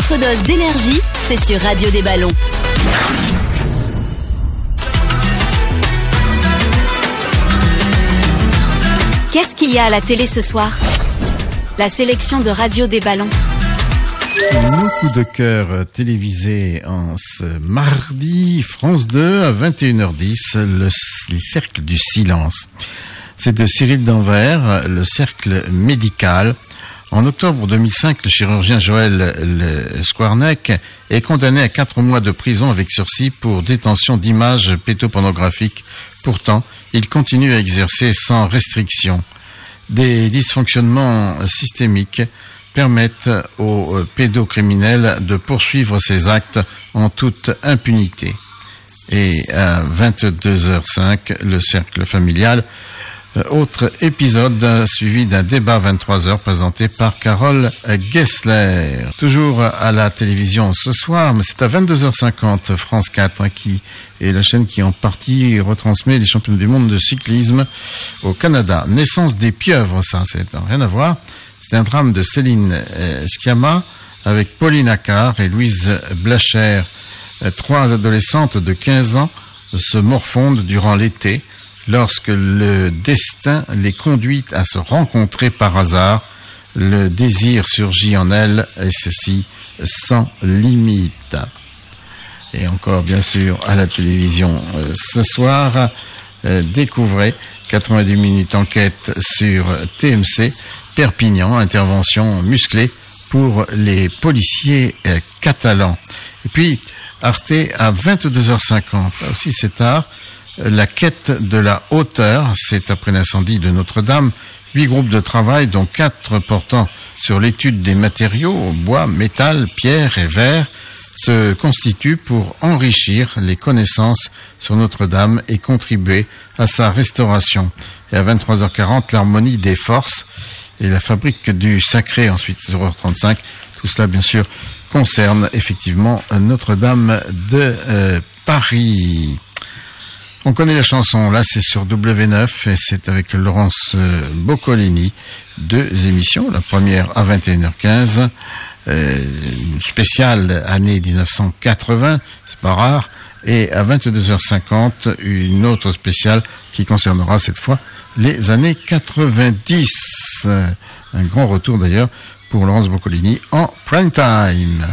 Votre dose d'énergie, c'est sur Radio des Ballons. Qu'est-ce qu'il y a à la télé ce soir? La sélection de Radio des Ballons. Nos coups de cœur télévisés en ce mardi, France 2 à 21h10, les cercles du silence. C'est de Cyril Danvers, le cercle médical. En octobre 2005, le chirurgien Joël Skwarnek est condamné à 4 mois de prison avec sursis pour détention d'images pédopornographiques. Pourtant, il continue à exercer sans restriction. Des dysfonctionnements systémiques permettent aux pédocriminels de poursuivre ces actes en toute impunité. Et à 22h05, le cercle familial. Autre épisode suivi d'un débat 23h présenté par Carole Gessler. Toujours à la télévision ce soir, mais c'est à 22h50 France 4 qui est la chaîne qui en partie retransmet les championnats du monde de cyclisme au Canada. Naissance des pieuvres, ça n'a rien à voir. C'est un drame de Céline Sciamma avec Pauline Accard et Louise Blacher. 3 adolescentes de 15 ans se morfondent durant l'été lorsque le destin les conduit à se rencontrer par hasard. Le désir surgit en elles, et ceci sans limite. Et encore, bien sûr, à la télévision ce soir, découvrez 90 minutes enquête sur TMC, Perpignan, intervention musclée pour les policiers catalans. Et puis, Arte à 22h50, là aussi c'est tard, la quête de la hauteur, c'est après l'incendie de Notre-Dame, 8 groupes de travail, dont 4 portant sur l'étude des matériaux, bois, métal, pierre et verre, se constituent pour enrichir les connaissances sur Notre-Dame et contribuer à sa restauration. Et à 23h40, l'harmonie des forces et la fabrique du sacré, ensuite 0h35, tout cela bien sûr concerne effectivement Notre-Dame de Paris. On connaît la chanson, là c'est sur W9 et c'est avec Laurence Boccolini. 2 émissions, la première à 21h15, une spéciale année 1980, c'est pas rare, et à 22h50, une autre spéciale qui concernera cette fois les années 90. Un grand retour d'ailleurs pour Laurence Boccolini en prime time.